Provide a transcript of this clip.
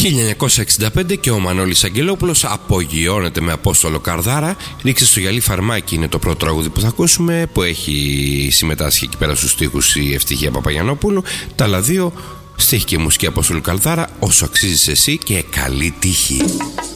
1965 και ο Μανώλης Αγγελόπουλος απογειώνεται με Απόστολο Καρδάρα. Ρίξε στο γυαλί φαρμάκι είναι το πρώτο τραγούδι που θα ακούσουμε, που έχει συμμετάσχει εκεί πέρα στους στίχους η Ευτυχία Παπαγιαννόπουλου. Τα άλλα δύο, στίχη και μουσική Απόστολο Καρδάρα, όσο αξίζεις εσύ και καλή τύχη.